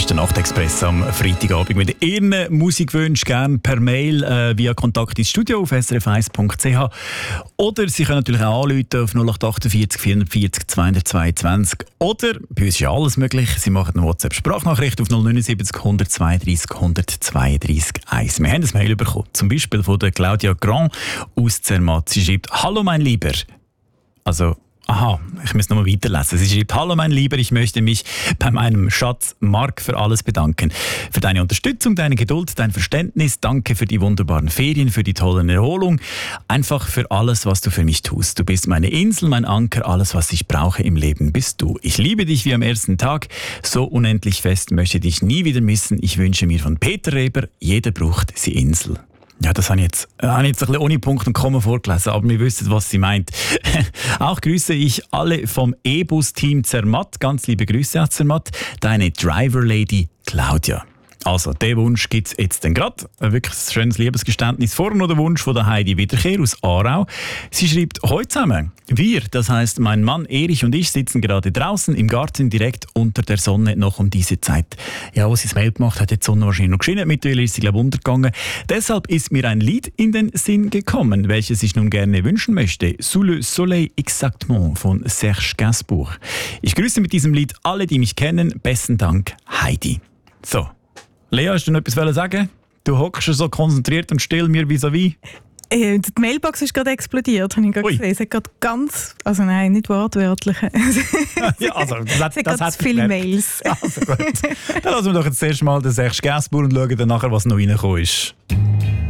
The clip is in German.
ist der Nachtexpress am Freitagabend mit Ihren Musikwünschen gerne per Mail via Kontakt ins Studio auf srf1.ch oder Sie können natürlich auch anrufen auf 0848 440 222 oder bei uns ist ja alles möglich. Sie machen eine WhatsApp-Sprachnachricht auf 079 132 132 1. Wir haben ein Mail bekommen, zum Beispiel von der Claudia Grand aus Zermatt. Sie schreibt: Hallo mein Lieber. Ich muss nochmal weiterlesen. Sie schreibt: Hallo mein Lieber, ich möchte mich bei meinem Schatz Marc für alles bedanken. Für deine Unterstützung, deine Geduld, dein Verständnis. Danke für die wunderbaren Ferien, für die tolle Erholung. Einfach für alles, was du für mich tust. Du bist meine Insel, mein Anker, alles, was ich brauche im Leben bist du. Ich liebe dich wie am ersten Tag. So unendlich fest möchte dich nie wieder missen. Ich wünsche mir von Peter Reber, jeder braucht sie Insel. Ja, das habe ich jetzt ein bisschen ohne Punkt und Komma vorgelesen, aber wir wissen, was sie meint. Auch grüße ich alle vom E-Bus-Team Zermatt. Ganz liebe Grüße an Zermatt. Deine Driver-Lady Claudia. Also, den Wunsch gibt es jetzt dann gerade. Ein wirklich schönes Liebesgeständnis. Vorher noch der Wunsch von der Heidi Wiederkehr aus Aarau. Sie schreibt: Heute zusammen. Wir, das heisst mein Mann Erich und ich, sitzen gerade draußen im Garten direkt unter der Sonne noch um diese Zeit. Ja, wo sie das Mail gemacht hat, hat die Sonne wahrscheinlich noch geschienen. Mittlerweile ist sie, glaube ich, untergegangen. Deshalb ist mir ein Lied in den Sinn gekommen, welches ich nun gerne wünschen möchte. Sous le soleil exactement von Serge Gainsbourg. Ich grüße mit diesem Lied alle, die mich kennen. Besten Dank, Heidi. So. Lea, hast du noch etwas sagen? Du hockst so konzentriert und still mir vis-à-vis. Die Mailbox ist gerade explodiert, habe ich gerade gesehen. Es hat gerade nein, nicht wortwörtlich. Ja, also, das hat viele Mails. Also gut. Dann lassen wir doch jetzt zuerst mal den Serge Gainsbourg und schauen dann nachher, was noch reingekommen ist.